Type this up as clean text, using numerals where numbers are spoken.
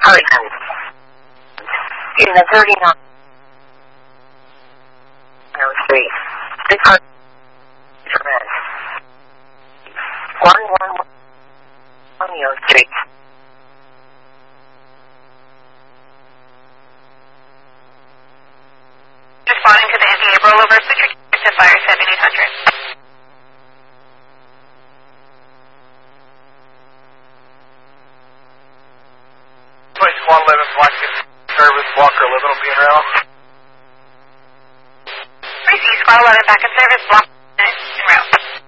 person in the 39 Street. This person is 111 Street. Responding to the NDA rollover, switch to fire 7800. Place 111 Blackton service, Walker 11 will be around. Receive Squad 11 back in service, block